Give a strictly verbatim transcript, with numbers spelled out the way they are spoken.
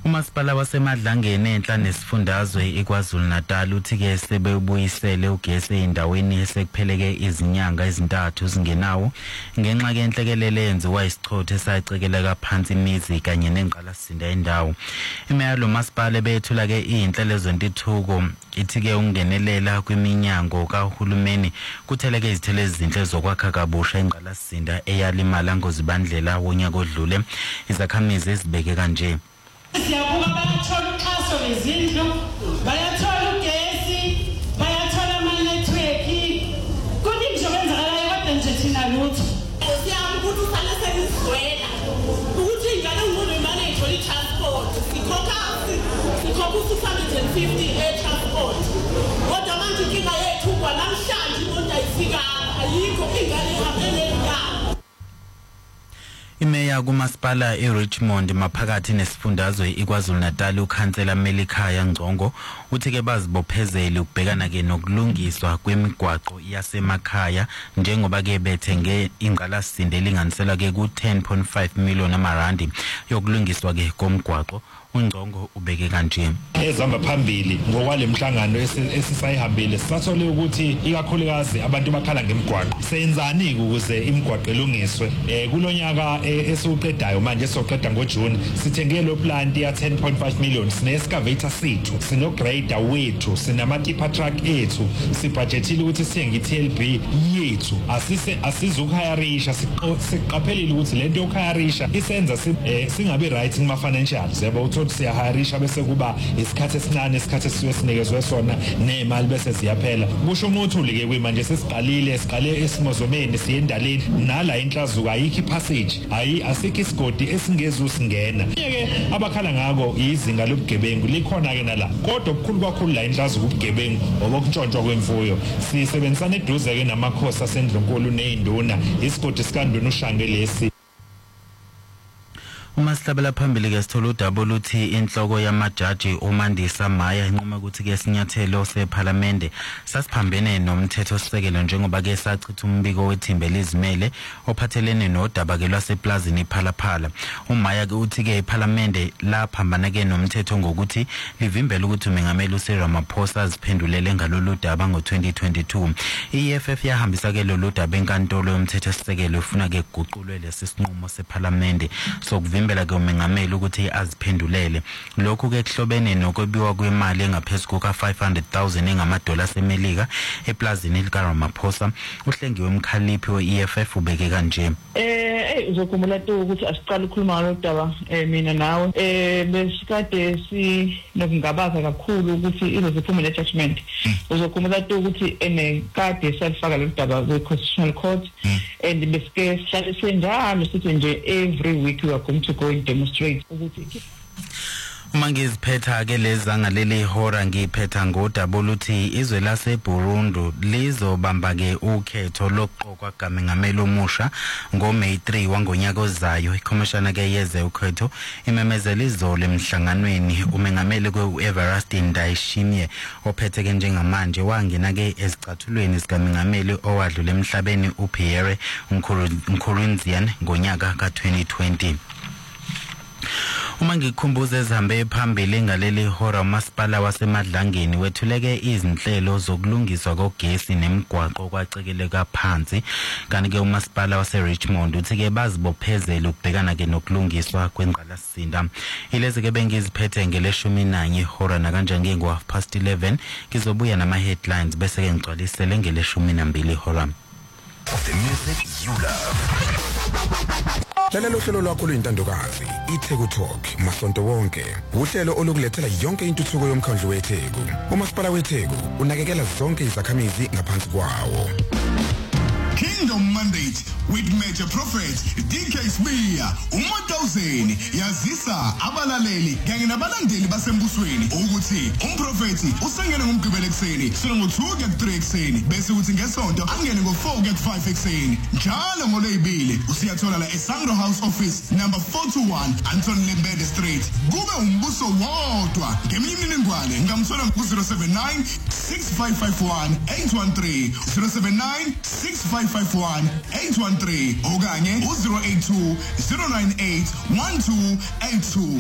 Umasipala waseMadlangeni enhla nesifundazwe iKwaZulu Natal uthi ke sebebuyisele ugesi endaweni esekupheleke izinyanga ezintathu zingenawo ngenxa ke enhlekelele yenziwa isichotho esacekeleka phansi imizi kanye nenqalasizinda endawo. Imeya lo masipala bethula ke inhlelo zentuthuko ithi ke ungenelela kwiminyango kahulumeni kutheleke izithelo ezinhle zokwakha kabusha enqalasizinda eyalimala ngozibandlela wonyaka odlule. Izakhamizi ezibeke kanje: Siyabuka bayathola uxhaso lezindlu, bayathola ugesi, bayathola ama-network. Kuningi nje okwenzakalayo kodwa nje thina lutho. Siyabuka ukuthi usale sekuzwela ukuthi ingane ngcono imane ithole i-transport. Sikhokha sikhokha u-six hundred and fifty e-transport. Kodwa manje inkinga yethu kwanamhlanje imoto ayifikanga, ayikho ingane ihambe ngenyanga. Imeya kumasipala eRichmond maphakathi nesifundazwe iKwaZulu Natal ukhansela Melikhaya Ngcongo uthi ke bazibophezele ukubhekana ke nokulungiswa kwemigwaqo yasemakhaya njengoba ke bethenge ingqalasizinda elinganiselwa ke ku ten point five million amarandi yokulungiswa ke komgwaqo. uNgcongo ubeke kanje: ezihamba phambili ngokwalemhlangano esisayihambile sathole ukuthi ikakhulukazi abantu bakhala ngemigwaqo. Senzani ukuze imigwaqo elungiswe? Eh kulonyaka esiuqedayo manje soqeda ngoJune sithenge lo plant ya ten point five million, sine excavator sethu, sino grader wethu, sinama tipper truck ethu, sibudgetile ukuthi sithenge i-T L B yethu. Asise asizukuhayarisha, siqaphelile ukuthi lento yokuhayarisha isenza singabe right kuma financials. Yabo uthi siyahayarisha bese kuba isikhathi esincane isikhathi esiwe sinikezwe sona nemali bese ziyaphela. Kusho umuthuli ke kwimanje sesiqalile siqale esimozomeni siyendaleni nala inhlazuka ayikho ipassage, ayi asikho isigodi esingeza usingena. Ke abakhala ngako izinga lobugebengu likhona ke nala, kodwa okukhulu kakhulu la inhlazuka ubugebengu obokutshontshwa kwemfuyo. Sisebenzisana eduze ke namakhosi asendlunkulu neinduna, isigodi sikanduna ushange lesi. Umasipala phambili ke sithola udaba luthi inhloko yamajaji uMandisa Maya inqoma ukuthi ke sinyathelo seParliament sasiphambene nomthetho sisekelo njengoba ke sachitha umbiko wethimbe lizimele ophathelene nodaba ke lwaseplazini iPhalaphala. uMaya ke uthi ke iParliament laphambana ke nomthetho ngokuthi livimbela ukuthi umengameli uCyril Ramaphosa aziphendulele ngalolu daba ngo twenty twenty-two. I-E F F yahambisa ke lolu daba enkantolo yomthetho sisekelo ufuna ke kuguqulwe lesi sinqumo seParliament sokuvimbela Imbela ke umengameli ukuthi aziphendulele. Lokhu ke kuhlobene nokwebiwa kwemali engaphezulu kuka five hundred thousand engamadola asemelika eplazini lika Ramaphosa. Uhlengiwe umkhaliphi we-E F F ubeke kanje: eh uzokhumbula to ukuthi asiqala ukukhuluma ngalodaba eh mina nawe eh besikade si nokungabaza kakhulu ukuthi izophume le judgment. Uzokhumbula to ukuthi enekade salifaka lo daba kwe Constitutional Court and besike sihlale senjalo sithi nje every week we are going to go and demonstrate ukuthi uma ngiziphetha ke lezanga leli hora ngiphetha ngodaba oluthi izwe laseBurundi lizobamba ke ukhetho lokuqokwa kamengameli omusha ngoMay three wangonyaka ozayo. Ikhomishana ke yeze ukhetho imemezela izolo emhlanganweni umengameli kweEverlasting Ndayishimiye ophethe ke njengamanje wangena ke ezicathulweni zikamengameli owadlule emhlabeni uPierre Nkurunziza ngonyaka ka twenty twenty. Uma ngikhumbuza ezihambe phambili ngaleli hora umasipala waseMadlangeni wethuleke izinhlelo zokulungiswa kogesi nemigwaqo kwacekeleka phansi. Kanti ke umasipala waseRichmond uthi ke bazibophezela ukubhekana ke nokulungiswa kwengqalasizinda. Ilezi ke bengiziphethe ngeleshumi nanye hora na kanje ngo half past eleven ngizobuya nama headlines bese ke ngicwalisele ngeleshumi nambili hora. The music you love. Lalelo hlelo lwakho luyintandokazi iTheku Talk masonto wonke. Uhlelo olukulethela yonke intuthuko yomkhandlu weTheku. uMasipala weTheku unakekela zonke izakhamizi ngaphansi kwawo. Kingdom Mandate with Major Prophet D K Smear uModozeni yazisa abalaleli kanye nabalandeli basembusweni ukuthi umprofeti usengene ngomgqibelo ekseni sona ngo two kuya three ekseni bese uthi ngesonto angene ngo four kuya five ekseni njalo ngolwebili usiyathola la eSangro House Office number four two one Anton Lembede Street. Kube umbuso wodwa ngemininingwane ngamthola ku zero seven nine six five five one eight one three zero seven nine six five five one eight one three okanye u zero eight two zero nine eight one two eight two.